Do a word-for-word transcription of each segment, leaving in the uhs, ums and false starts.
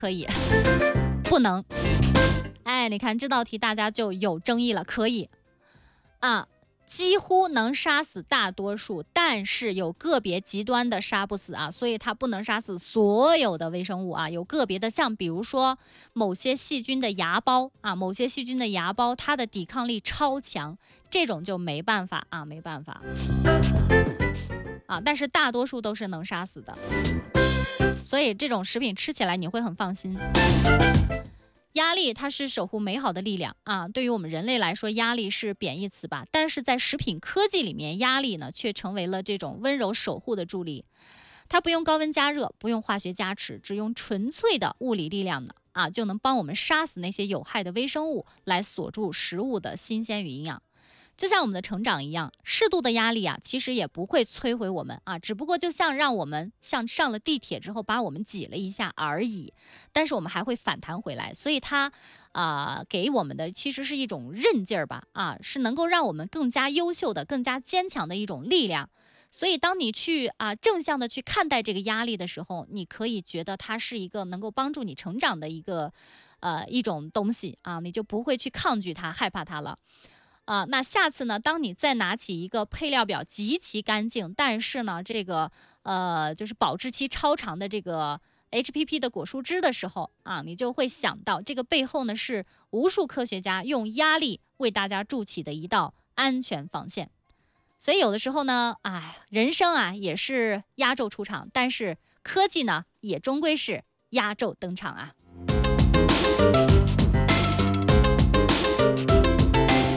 可以，不能。哎，你看这道题大家就有争议了，可以啊。几乎能杀死大多数，但是有个别极端的杀不死啊，所以它不能杀死所有的微生物啊。有个别的，像比如说某些细菌的芽孢啊，某些细菌的芽孢它的抵抗力超强，这种就没办法啊，没办法啊。但是大多数都是能杀死的，所以这种食品吃起来你会很放心。压力它是守护美好的力量啊，对于我们人类来说，压力是贬义词吧？但是在食品科技里面，压力呢却成为了这种温柔守护的助力。它不用高温加热，不用化学加持，只用纯粹的物理力量呢啊，就能帮我们杀死那些有害的微生物，来锁住食物的新鲜与营养。就像我们的成长一样，适度的压力啊，其实也不会摧毁我们啊，只不过就像让我们像上了地铁之后把我们挤了一下而已，但是我们还会反弹回来，所以它啊、呃、给我们的其实是一种韧劲儿吧，啊，是能够让我们更加优秀的、更加坚强的一种力量。所以当你去啊、呃、正向的去看待这个压力的时候，你可以觉得它是一个能够帮助你成长的一个呃一种东西啊，你就不会去抗拒它、害怕它了。啊，那下次呢，当你再拿起一个配料表极其干净，但是呢，这个呃，就是保质期超长的这个 H P P 的果蔬汁的时候啊，你就会想到这个背后呢是无数科学家用压力为大家筑起的一道安全防线。所以有的时候呢，哎，人生啊也是压轴出场，但是科技呢也终归是压轴登场啊。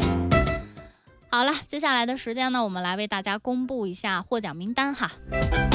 好了，接下来的时间呢，我们来为大家公布一下获奖名单哈。